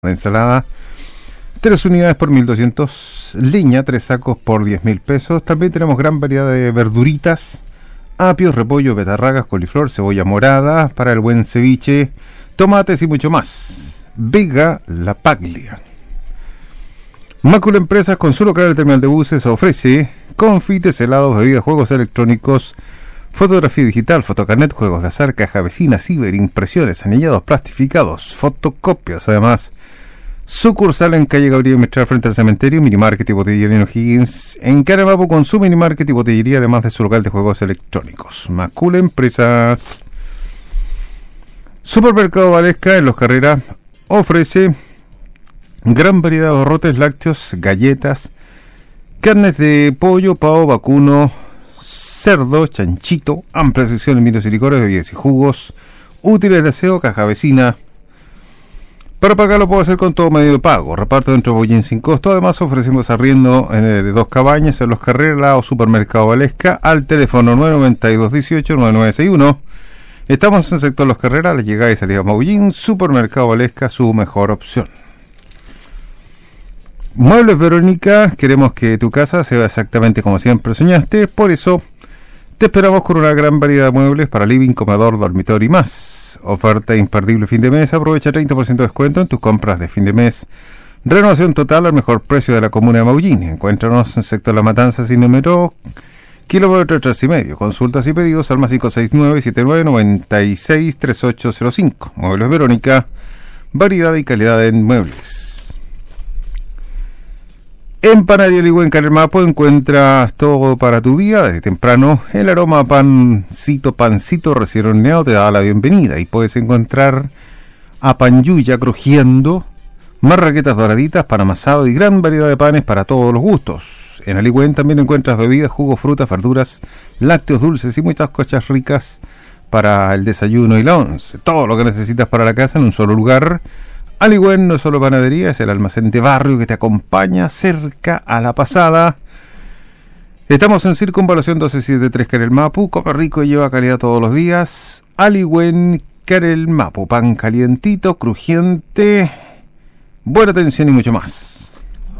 de ensalada, 3 unidades por 1.200, leña, 3 sacos por 10.000 pesos. También tenemos gran variedad de verduritas, apios, repollo, betarragas, coliflor, cebolla morada para el buen ceviche, tomates y mucho más. Vega La Paglia. Mácula Empresas, con su local del terminal de buses, ofrece confites, helados, bebidas, juegos electrónicos, fotografía digital, fotocarnet, juegos de azar, caja vecina, ciber, impresiones, anillados, plastificados, fotocopias. Además, sucursal en calle Gabriel Mistral frente al cementerio, minimarket y botillería en O'Higgins, en Caramapo con su minimarket y botillería, además de su local de juegos electrónicos. Macula Empresas. Supermercado Valesca en Los Carreras ofrece gran variedad de barrotes, lácteos, galletas, carnes de pollo, pavo, vacuno, cerdo, chanchito, amplia sección en vinos y licores, bebidas y jugos, útiles de aseo, caja vecina. Para pagar lo puedo hacer con todo medio de pago. Reparto dentro de Maullín sin costo. Además ofrecemos arriendo de 2 cabañas en Los Carreras o Supermercado Valesca al teléfono 992-18-9961. Estamos en el sector Los Carreras, la llegada y salida a Maullín. Supermercado Valesca, su mejor opción. Muebles Verónica, queremos que tu casa sea exactamente como siempre soñaste. Por eso te esperamos con una gran variedad de muebles para living, comedor, dormitorio y más. Oferta imperdible fin de mes. Aprovecha 30% de descuento en tus compras de fin de mes. Renovación total al mejor precio de la comuna de Maullín. Encuéntranos en sector La Matanza sin número, kilómetro 3,5. Consultas y pedidos al más 569-7996-3805. Muebles Verónica, variedad y calidad en muebles. En Panadería Ligüen Carelmapo encuentras todo para tu día. Desde temprano, el aroma a pancito recién horneado te da la bienvenida. Y puedes encontrar a panyuya crujiendo, marraquetas doraditas, pan amasado y gran variedad de panes para todos los gustos. En Ligüen también encuentras bebidas, jugos, frutas, verduras, lácteos, dulces y muchas cosas ricas para el desayuno y la once. Todo lo que necesitas para la casa en un solo lugar. Ligüen no es solo panadería, es el almacén de barrio que te acompaña cerca a la pasada. Estamos en Circunvalación 1273 Carelmapu. Come rico y lleva calidad todos los días. Ligüen Carelmapu. Pan calientito, crujiente, buena atención y mucho más.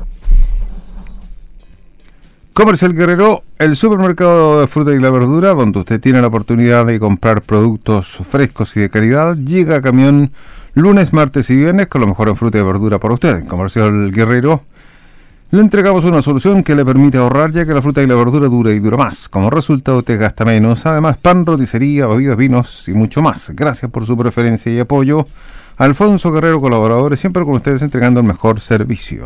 Comercial Guerrero, el supermercado de fruta y la verdura, donde usted tiene la oportunidad de comprar productos frescos y de calidad. Llega a camión lunes, martes y viernes con lo mejor en fruta y verdura para usted. En Comercial Guerrero le entregamos una solución que le permite ahorrar, ya que la fruta y la verdura dura y dura más. Como resultado te gasta menos. Además, pan, roticería, bebidas, vinos y mucho más. Gracias por su preferencia y apoyo. Alfonso Guerrero, colaboradores, siempre con ustedes entregando el mejor servicio.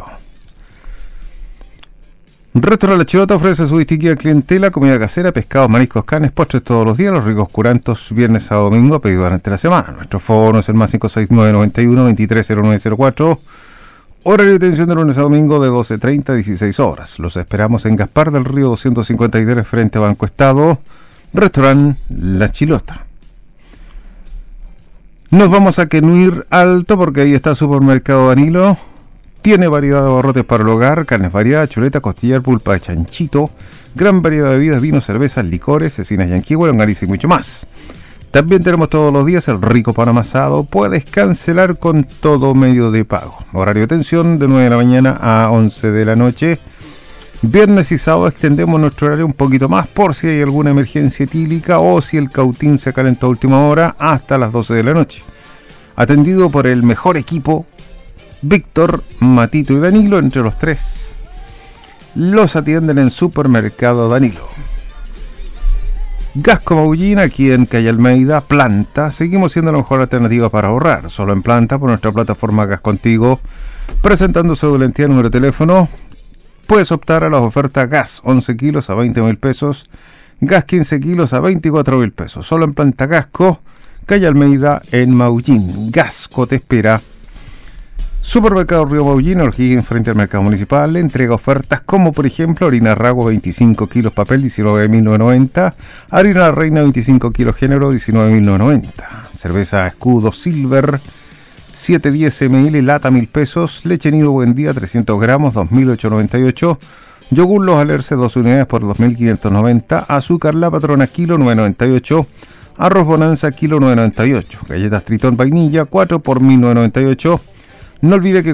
Restaurante La Chilota ofrece su distinguida clientela, comida casera, pescados, mariscos, carnes, postres todos los días, los ricos curantos viernes a domingo, pedido durante la semana. Nuestro fono es el más 569-91-230904. Horario de atención de lunes a domingo de 12:30 a 16 horas. Los esperamos en Gaspar del Río 253 frente a Banco Estado. Restaurante La Chilota. Nos vamos a Quenuir Alto porque ahí está Supermercado Danilo. Tiene variedad de barrotes para el hogar, carnes variadas, chuleta, costillar, pulpa de chanchito, gran variedad de bebidas, vinos, cervezas, licores, cecinas yanquihue, longaniza y mucho más. También tenemos todos los días el rico pan amasado. Puedes cancelar con todo medio de pago. Horario de atención de 9 de la mañana a 11 de la noche. Viernes y sábado extendemos nuestro horario un poquito más por si hay alguna emergencia etílica o si el cautín se calentó a última hora, hasta las 12 de la noche. Atendido por el mejor equipo, Víctor, Matito y Danilo. Entre los tres los atienden en Supermercado Danilo. Gasco Maullín, aquí en Calle Almeida, planta. Seguimos siendo la mejor alternativa para ahorrar. Solo en planta por nuestra plataforma Gas Contigo. Presentando su valentía, número de teléfono. Puedes optar a las ofertas gas 11 kilos a 20.000 pesos. Gas 15 kilos a 24.000 pesos. Solo en planta Gasco, Calle Almeida, en Maullín. Gasco te espera. Supermercado Río Maullín, O'Higgins frente al mercado municipal, le entrega ofertas como por ejemplo harina Rago 25 kilos papel 19.990, harina Reina 25 kilos género 19.990, cerveza Escudo Silver 710 ml lata 1.000 pesos, leche Nido Buen Día 300 gramos 2.898, yogur Los Alerce 2 unidades por 2.590, azúcar La Patrona kilo 9.98, arroz Bonanza kilo 9.98, galletas Tritón vainilla 4 por 1.998, No olvide que